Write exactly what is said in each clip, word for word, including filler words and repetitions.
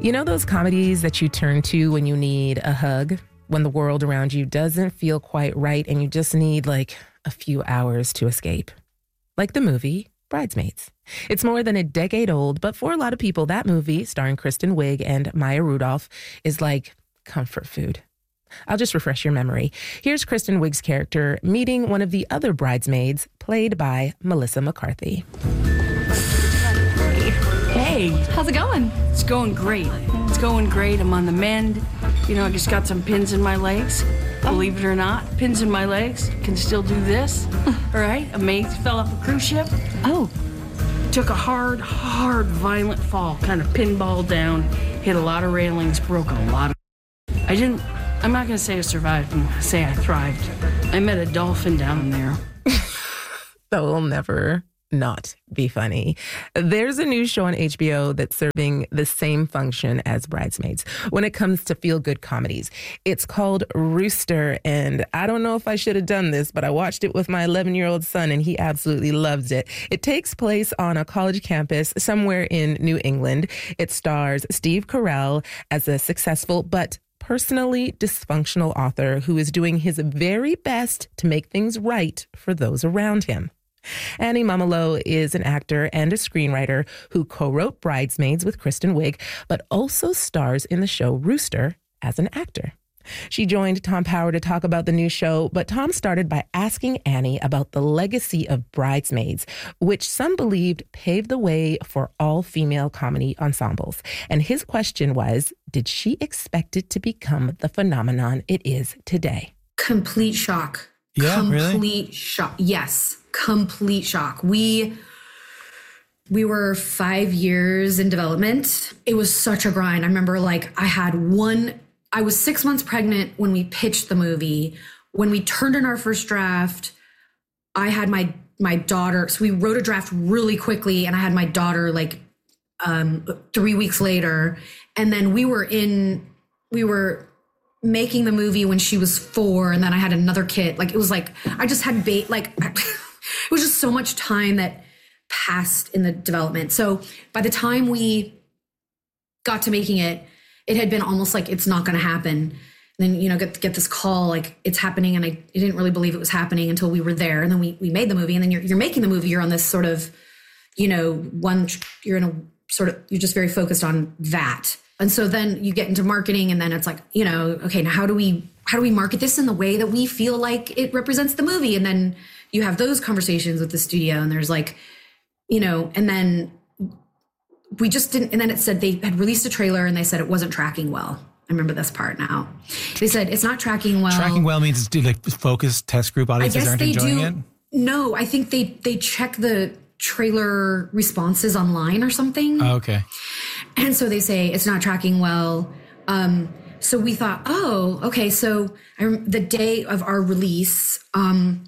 You know those comedies that you turn to when you need a hug, when the world around you doesn't feel quite right and you just need like a few hours to escape? Like the movie Bridesmaids. It's more than a decade old, but for a lot of people, that movie, starring Kristen Wiig and Maya Rudolph, is like comfort food. I'll just refresh your memory. Here's Kristen Wiig's character meeting one of the other bridesmaids, played by Melissa McCarthy. Hey, how's it going? It's going great. It's going great. I'm on the mend. You know, I just got some pins in my legs. Believe it or not, pins in my legs. Can still do this. All right, a mate fell off a cruise ship. Oh. Took a hard, hard, violent fall. Kind of pinballed down. Hit a lot of railings. Broke a lot of... I didn't... I'm not going to say I survived. I'm going to say I thrived. I met a dolphin down there. That will never not be funny. There's a new show on H B O that's serving the same function as Bridesmaids when it comes to feel-good comedies. It's called Rooster, and I don't know if I should have done this, but I watched it with my eleven-year-old son, and he absolutely loves it. It takes place on a college campus somewhere in New England. It stars Steve Carell as a successful but personally dysfunctional author who is doing his very best to make things right for those around him. Annie Mumolo is an actor and a screenwriter who co-wrote Bridesmaids with Kristen Wiig, but also stars in the show Rooster as an actor. She joined Tom Power to talk about the new show, but Tom started by asking Annie about the legacy of Bridesmaids, which some believed paved the way for all-female comedy ensembles. And his question was, did she expect it to become the phenomenon it is today? Complete shock. Yeah, Complete really? shock. Yes, complete shock. We we were five years in development. It was such a grind. I remember like I had one, I was six months pregnant when we pitched the movie. When we turned in our first draft, I had my my daughter. So we wrote a draft really quickly and I had my daughter like um, three weeks later. And then we were in, we were making the movie when she was four, and then I had another kid. Like it was like I just had bait. Like it was just so much time that passed in the development. So by the time we got to making it, it had been almost like it's not going to happen. And then you know get get this call like it's happening, and I, I didn't really believe it was happening until we were there. And then we we made the movie, and then you're you're making the movie. You're on this sort of, you know, one. You're in a sort of you're just very focused on that. And so then you get into marketing, and then it's like, you know, okay, now how do we how do we market this in the way that we feel like it represents the movie? And then you have those conversations with the studio, and there's like, you know, and then we just didn't. And then it said they had released a trailer, and they said it wasn't tracking well. I remember this part now. They said it's not tracking well. Tracking well means it's do like focused test group audiences aren't enjoying it. No, I think they they check the trailer responses online or something. Oh, okay. And so they say it's not tracking well. Um, so we thought, oh, okay. So I, the day of our release, um,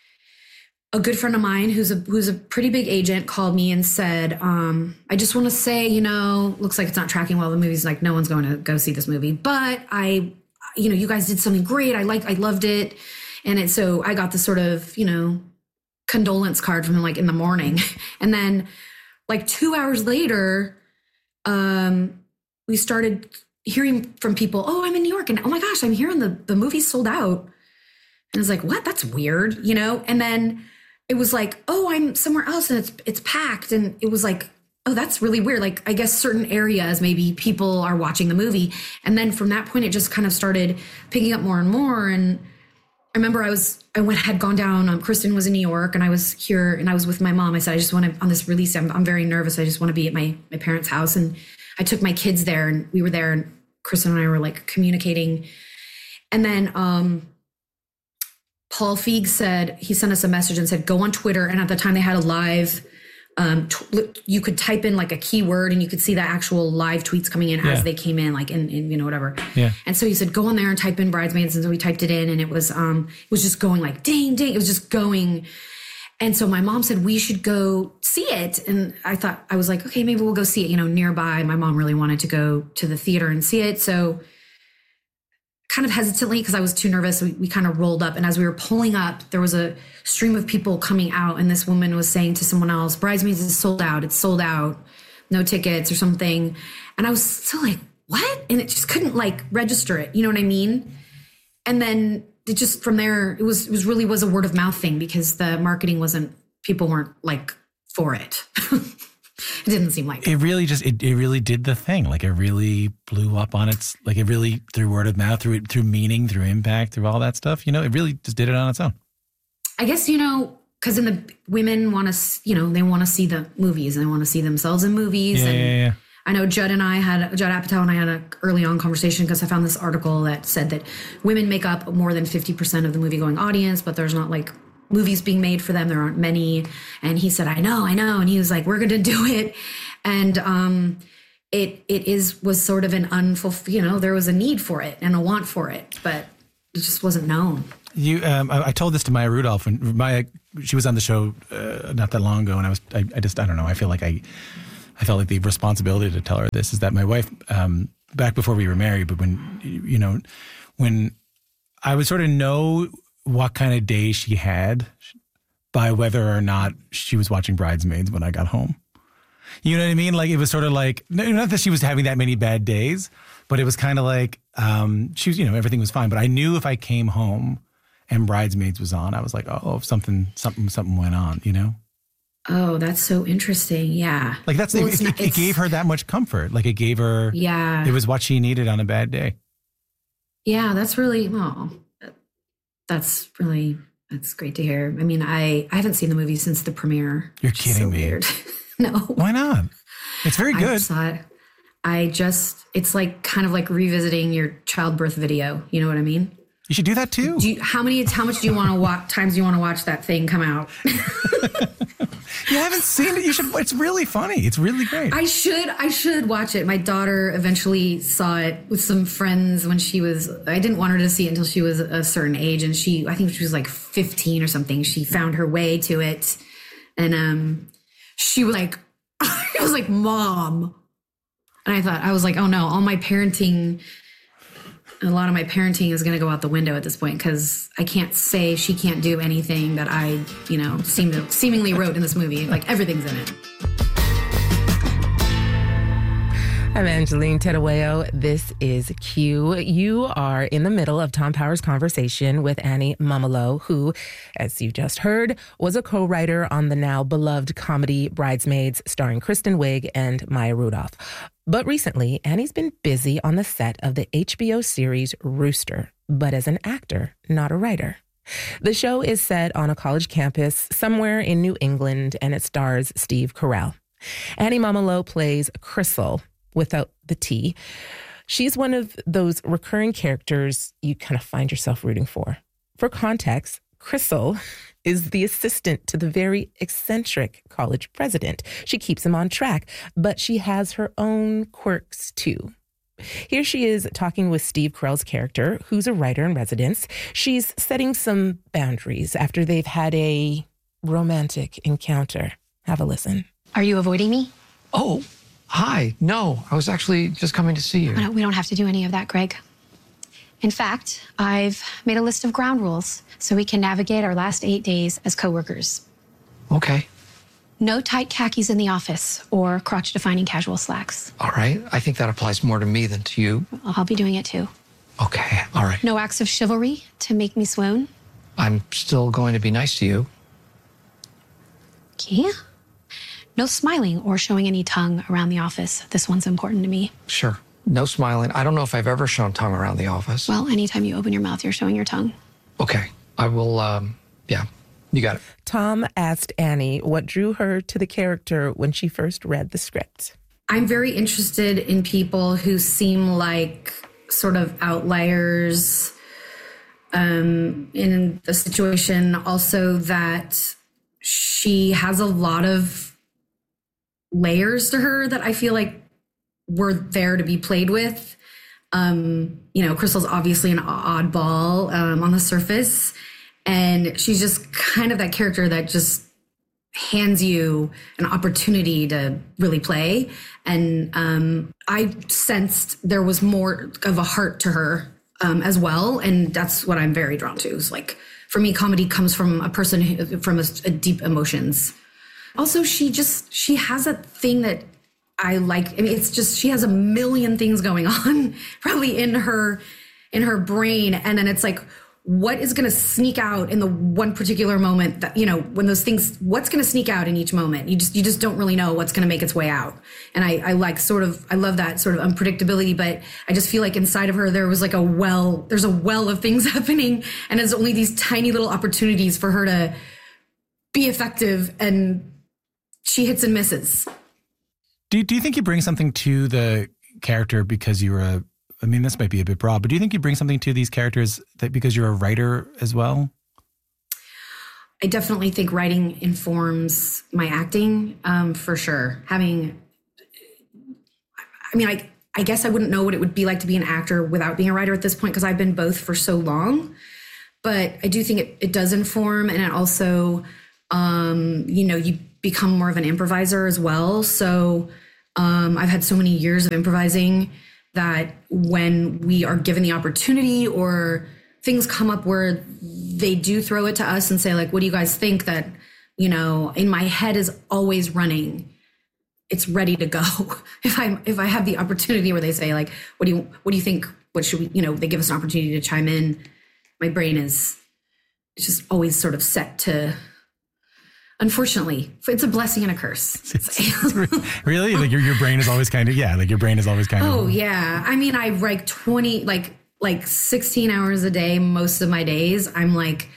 a good friend of mine who's a who's a pretty big agent called me and said, um, I just want to say, you know, looks like it's not tracking well. The movie's like, no one's going to go see this movie. But I, you know, you guys did something great. I like, I loved it. And it, so I got this sort of, you know, condolence card from him like in the morning. And then like two hours later, um, we started hearing from people, oh, I'm in New York. And oh my gosh, I'm hearing the, the movie's sold out. And it's like, what? That's weird, you know? And then it was like, oh, I'm somewhere else and it's it's packed. And it was like, oh, that's really weird. Like, I guess certain areas, maybe people are watching the movie. And then from that point, it just kind of started picking up more and more. And I remember I was, I went, had gone down, um, Kristen was in New York and I was here and I was with my mom. I said, I just want to, on this release, I'm, I'm very nervous. I just want to be at my, my parents' house. And I took my kids there and we were there and Kristen and I were like communicating. And then um, Paul Feig said, he sent us a message and said, go on Twitter. And at the time they had a live, um, t- you could type in like a keyword and you could see the actual live tweets coming in yeah. as they came in, like in, in, you know, whatever. Yeah. And so he said, go on there and type in Bridesmaids. And so we typed it in and it was, um, it was just going like, ding, ding. It was just going. And so my mom said, we should go see it. And I thought, I was like, okay, maybe we'll go see it, you know, nearby. My mom really wanted to go to the theater and see it. So kind of hesitantly, because I was too nervous, we, we kind of rolled up. And as we were pulling up, there was a stream of people coming out. And this woman was saying to someone else, Bridesmaids is sold out. It's sold out. No tickets or something. And I was still like, what? And it just couldn't like register it. You know what I mean? And then it just from there, it was, it was really was a word of mouth thing because the marketing wasn't, people weren't like for it. It didn't seem like it really just it, it really did the thing. Like it really blew up on its like it really through word of mouth, through through meaning, through impact, through all that stuff. You know, it really just did it on its own. I guess, you know, because in the women want to, you know, they want to see the movies and they want to see themselves in movies. Yeah, and yeah, yeah. I know Judd and I had Judd Apatow and I had an early on conversation because I found this article that said that women make up more than fifty percent of the movie going audience, but there's not like movies being made for them. There aren't many. And he said, I know, I know. And he was like, we're going to do it. And um, it it is was sort of an unfulfilled, you know, there was a need for it and a want for it, but it just wasn't known. You, um, I, I told this to Maya Rudolph when Maya, she was on the show uh, not that long ago, and I was, I, I just, I don't know, I feel like I, I felt like the responsibility to tell her this is that my wife, um, back before we were married, but when, you know, when I would sort of know what kind of day she had by whether or not she was watching Bridesmaids when I got home. You know what I mean? Like it was sort of like, not that she was having that many bad days, but it was kind of like, um, she was, you know, everything was fine. But I knew if I came home and Bridesmaids was on, I was like, oh, something, something, something went on, you know? Oh, that's so interesting. Yeah. Like that's, well, it, it, it gave her that much comfort. Like it gave her, yeah, it was what she needed on a bad day. Yeah, that's really, well, that's really, that's great to hear. I mean, I, I haven't seen the movie since the premiere. You're kidding so me. Weird. No. Why not? It's very good. I saw it. I just, it's like kind of like revisiting your childbirth video. You know what I mean? You should do that too. Do you, how many, how much do you want to watch, times do you want to watch that thing come out? You haven't seen it. You should, it's really funny. It's really great. I should, I should watch it. My daughter eventually saw it with some friends when she was, I didn't want her to see it until she was a certain age. And she, I think she was like fifteen or something. She found her way to it. And, um, she was like, I was like, Mom. And I thought, I was like, oh no, all my parenting, a lot of my parenting is going to go out the window at this point because I can't say she can't do anything that I, you know, seem to, seemingly wrote in this movie. Like everything's in it. I'm Angeline Terueo. This is Q. You are in the middle of Tom Power's conversation with Annie Mumolo, who, as you just heard, was a co-writer on the now beloved comedy Bridesmaids, starring Kristen Wiig and Maya Rudolph. But recently, Annie's been busy on the set of the H B O series Rooster, but as an actor, not a writer. The show is set on a college campus somewhere in New England, and it stars Steve Carell. Annie Mumolo plays Crystal, without the T. She's one of those recurring characters you kind of find yourself rooting for. For context, Crystal is the assistant to the very eccentric college president. She keeps him on track, but she has her own quirks too. Here she is talking with Steve Carell's character, who's a writer in residence. She's setting some boundaries after they've had a romantic encounter. Have a listen. Are you avoiding me? Oh, hi. No, I was actually just coming to see you. No, we don't have to do any of that, Greg. In fact, I've made a list of ground rules so we can navigate our last eight days as coworkers. Okay. No tight khakis in the office or crotch-defining casual slacks. All right. I think that applies more to me than to you. I'll be doing it too. Okay. All right. No acts of chivalry to make me swoon. I'm still going to be nice to you. Okay. No smiling or showing any tongue around the office. This one's important to me. Sure. No smiling. I don't know if I've ever shown tongue around the office. Well, anytime you open your mouth, you're showing your tongue. Okay. I will, um, yeah, you got it. Tom asked Annie what drew her to the character when she first read the script. I'm very interested in people who seem like sort of outliers um, in the situation. Also that she has a lot of layers to her that I feel like were there to be played with. Um, you know, Crystal's obviously an oddball um, on the surface, and she's just kind of that character that just hands you an opportunity to really play. And um, I sensed there was more of a heart to her um, as well, and that's what I'm very drawn to. Is like, for me, comedy comes from a person who, from a, a deep emotions. Also, she just, she has a thing that I like, I mean, it's just, she has a million things going on probably in her, in her brain. And then it's like, what is going to sneak out in the one particular moment that, you know, when those things, what's going to sneak out in each moment? You just, you just don't really know what's going to make its way out. And I, I like sort of, I love that sort of unpredictability, but I just feel like inside of her, there was like a well, there's a well of things happening. And it's only these tiny little opportunities for her to be effective, and she hits and misses. Do, do you think you bring something to the character because you're a, I mean, this might be a bit broad, but do you think you bring something to these characters that because you're a writer as well? I definitely think writing informs my acting, um, for sure. Having, I mean, I, I guess I wouldn't know what it would be like to be an actor without being a writer at this point, because I've been both for so long. But I do think it, it does inform, and it also, um, you know, you become more of an improviser as well. So um, I've had so many years of improvising that when we are given the opportunity or things come up where they do throw it to us and say, like, what do you guys think? That, you know, in my head is always running. It's ready to go. If I if I have the opportunity where they say, like, what do you what do you think? What should we, you know, they give us an opportunity to chime in. My brain is it's just always sort of set to, unfortunately, it's a blessing and a curse. Really? Like your, your brain is always kind of, yeah, like your brain is always kind of. Oh, yeah. I mean, I write twenty, like, like sixteen hours a day, most of my days. I'm like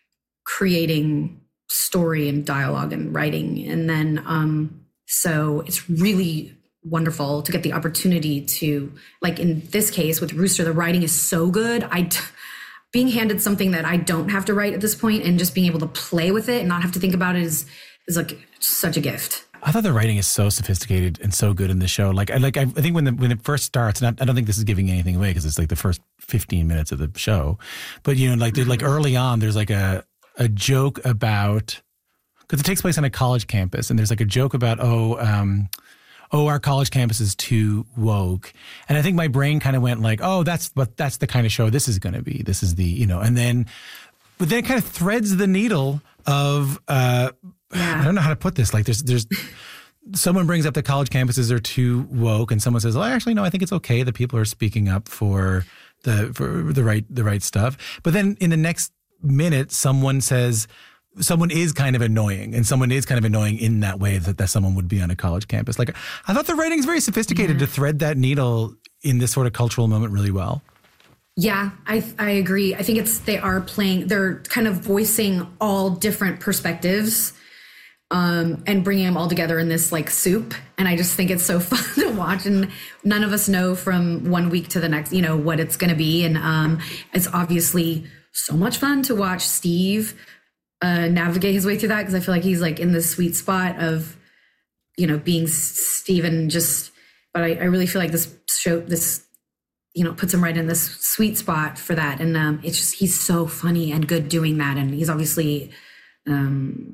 creating story and dialogue and writing. And then, um, so it's really wonderful to get the opportunity to, like in this case with Rooster, the writing is so good. I, t- being handed something that I don't have to write at this point and just being able to play with it and not have to think about it is, is like such a gift. I thought the writing is so sophisticated and so good in the show. Like, I like I think when the when it first starts, and I, I don't think this is giving anything away because it's like the first fifteen minutes of the show, but you know, like like early on, there's like a a joke about, because it takes place on a college campus, and there's like a joke about oh um oh our college campus is too woke, and I think my brain kind of went like, oh, that's what that's the kind of show this is going to be. This is the, you know, and then but then it kind of threads the needle of. uh Yeah. I don't know how to put this. Like there's, there's someone brings up that college campuses are too woke, and someone says, "Oh, actually, no, I think it's okay that people are speaking up for the for the right the right stuff." But then in the next minute, someone says someone is kind of annoying, and someone is kind of annoying in that way that, that someone would be on a college campus. Like I thought the writing's very sophisticated mm-hmm. to thread that needle in this sort of cultural moment really well. Yeah, I I agree. I think it's they are playing. They're kind of voicing all different perspectives. Um, and bringing them all together in this like soup. And I just think it's so fun to watch, and none of us know from one week to the next, you know, what it's going to be. And um, it's obviously so much fun to watch Steve uh, navigate his way through that, because I feel like he's like in this sweet spot of, you know, being Steve, and just, but I, I really feel like this show, this, you know, puts him right in this sweet spot for that. And um, it's just, he's so funny and good doing that. And he's obviously, um,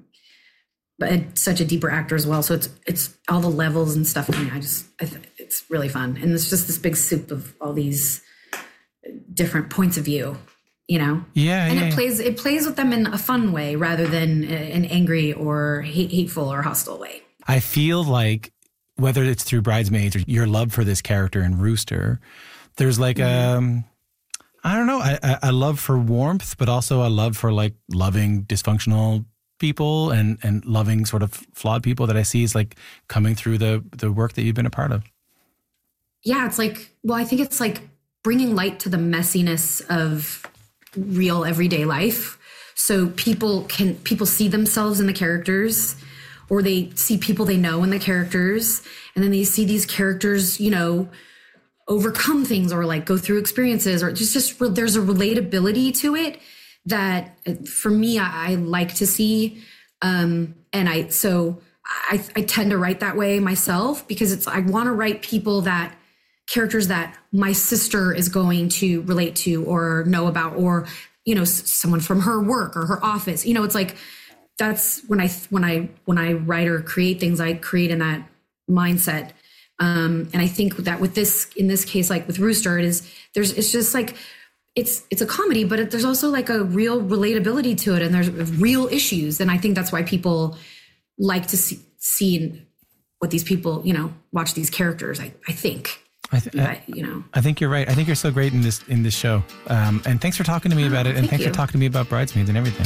but such a deeper actor as well. So it's it's all the levels and stuff. I mean, I just, I th- it's really fun. And it's just this big soup of all these different points of view, you know? Yeah. And yeah, it yeah. plays it plays with them in a fun way rather than an angry or hate, hateful or hostile way. I feel like whether it's through Bridesmaids or your love for this character in Rooster, there's like mm-hmm. um I don't know, a, a love for warmth, but also a love for like loving dysfunctional people and, and loving sort of flawed people that I see is like coming through the, the work that you've been a part of. Yeah, it's like, well, I think it's like bringing light to the messiness of real everyday life. So people can, people see themselves in the characters, or they see people they know in the characters. And then they see these characters, you know, overcome things or like go through experiences, or just, just there's a relatability to it that for me, I, I like to see. Um, and I, so I, I tend to write that way myself, because it's, I want to write people that characters that my sister is going to relate to or know about, or, you know, s- someone from her work or her office, you know, it's like, that's when I, when I, when I write or create things, I create in that mindset. Um, and I think that with this, in this case, like with Rooster, it is, there's, it's just like, it's it's a comedy, but it, there's also like a real relatability to it, and there's real issues. And I think that's why people like to see, see what these people, you know, watch these characters. I, I think. I, th- I, you know, I think you're right. I think you're so great in this in this show. Um, and thanks for talking to me oh, about it. And thank thanks you. for talking to me about Bridesmaids and everything.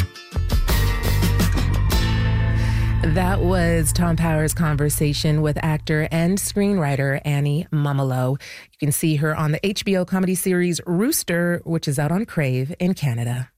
That was Tom Power's conversation with actor and screenwriter Annie Mumolo. You can see her on the H B O comedy series Rooster, which is out on Crave in Canada.